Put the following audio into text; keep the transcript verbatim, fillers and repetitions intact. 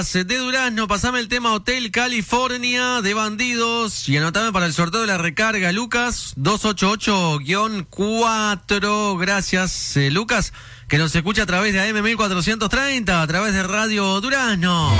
De Durazno, pasame el tema Hotel California de Bandidos y anotame para el sorteo de la recarga, Lucas, dos ocho ocho guión cuatro. Gracias, eh, Lucas, que nos escucha a través de A M mil cuatrocientos treinta, a través de Radio Durazno.